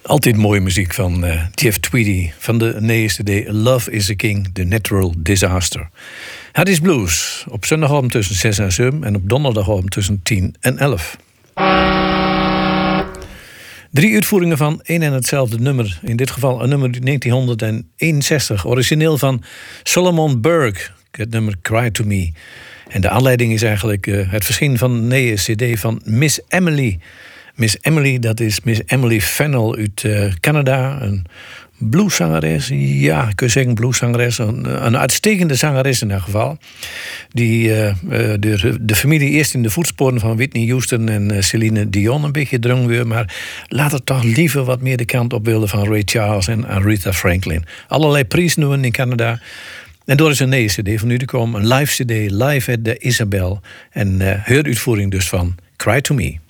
Altijd mooie muziek van Jeff Tweedy van de nieuwe CD Love is a King, The Natural Disaster. Het is blues op zondagavond tussen 6 en 7 en op donderdagavond tussen 10 en 11. 3 uitvoeringen van één en hetzelfde nummer. In dit geval een nummer 1961, origineel van Solomon Burke. Het nummer Cry to Me. En de aanleiding is eigenlijk het verschijnen van een nieuwe CD van Miss Emily. Miss Emily, dat is Miss Emily Fennell uit Canada. Een blueszangeres, ja, ik kan zeggen blueszangeres. Een uitstekende zangeres in elk geval. Die de familie eerst in de voetsporen van Whitney Houston en Celine Dion een beetje drong weer. Maar later toch liever wat meer de kant op wilde van Ray Charles en Aretha Franklin. Allerlei prijzen in Canada. En door is een nieuwe CD van nu te komen. Een live CD, live at de Isabel. En uitvoering dus van Cry to Me.